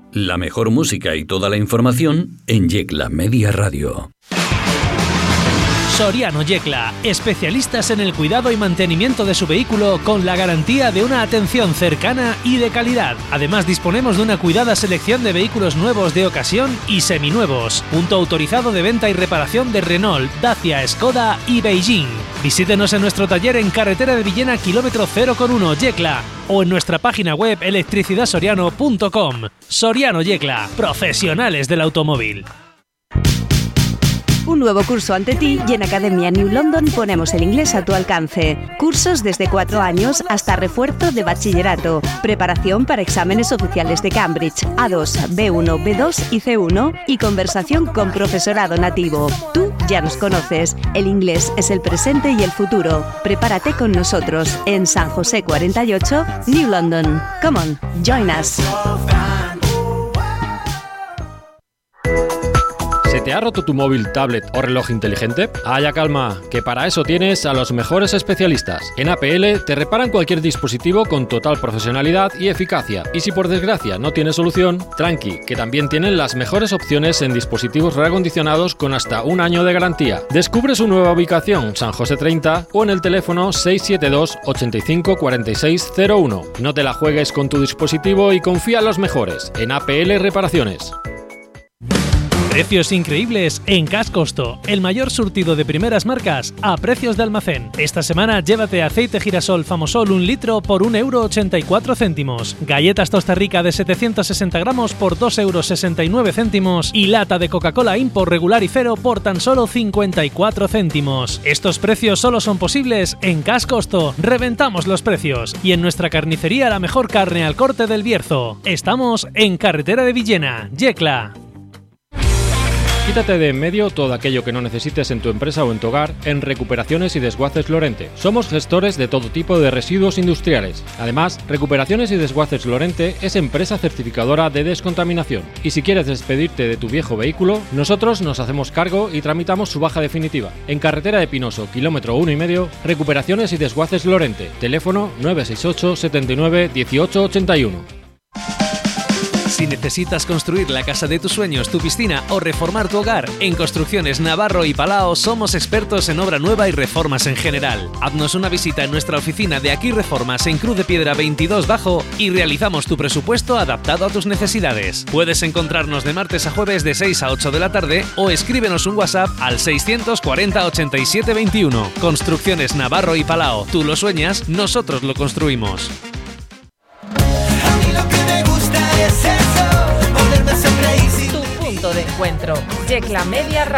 La mejor música y toda la información en Yecla Media Radio. Soriano Yecla, especialistas en el cuidado y mantenimiento de su vehículo con la garantía de una atención cercana y de calidad. Además, disponemos de una cuidada selección de vehículos nuevos de ocasión y seminuevos. Punto autorizado de venta y reparación de Renault, Dacia, Skoda y Beijing. Visítenos en nuestro taller en Carretera de Villena, kilómetro 0,1 Yecla, o en nuestra página web electricidadsoriano.com. Soriano Yecla, profesionales del automóvil. Un nuevo curso ante ti y en Academia New London ponemos el inglés a tu alcance. Cursos desde 4 años hasta refuerzo de bachillerato. Preparación para exámenes oficiales de Cambridge, A2, B1, B2 y C1 y conversación con profesorado nativo. Tú ya nos conoces. El inglés es el presente y el futuro. Prepárate con nosotros en San José 48, New London. Come on, join us. ¿Se te ha roto tu móvil, tablet o reloj inteligente? Haya calma, que para eso tienes a los mejores especialistas. En APL te reparan cualquier dispositivo con total profesionalidad y eficacia. Y si por desgracia no tienes solución, tranqui, que también tienen las mejores opciones en dispositivos reacondicionados con hasta 1 año de garantía. Descubre su nueva ubicación, San José 30, o en el teléfono 672 85 46 01. No te la juegues con tu dispositivo y confía en los mejores, en APL Reparaciones. Precios increíbles en Cash Costo, el mayor surtido de primeras marcas a precios de almacén. Esta semana llévate aceite girasol Famosol 1 litro por 1,84 €, galletas Tosta Rica de 760 gramos por 2,69 € y lata de Coca-Cola Import regular y cero por tan solo 54 céntimos. Estos precios solo son posibles en Cash Costo. Reventamos los precios y en nuestra carnicería la mejor carne al corte del Bierzo. Estamos en Carretera de Villena, Yecla. Quítate de en medio todo aquello que no necesites en tu empresa o en tu hogar en Recuperaciones y Desguaces Lorente. Somos gestores de todo tipo de residuos industriales. Además, Recuperaciones y Desguaces Lorente es empresa certificadora de descontaminación. Y si quieres despedirte de tu viejo vehículo, nosotros nos hacemos cargo y tramitamos su baja definitiva. En Carretera de Pinoso, kilómetro 1,5, Recuperaciones y Desguaces Lorente. Teléfono 968 79 18 81. Si necesitas construir la casa de tus sueños, tu piscina o reformar tu hogar, en Construcciones Navarro y Palao somos expertos en obra nueva y reformas en general. Haznos una visita en nuestra oficina de Aquí Reformas en Cruz de Piedra 22 Bajo y realizamos tu presupuesto adaptado a tus necesidades. Puedes encontrarnos de martes a jueves de 6 a 8 de la tarde o escríbenos un WhatsApp al 640 87 21. Construcciones Navarro y Palao. Tú lo sueñas, nosotros lo construimos. Tu punto de encuentro. Yecla Media Radio.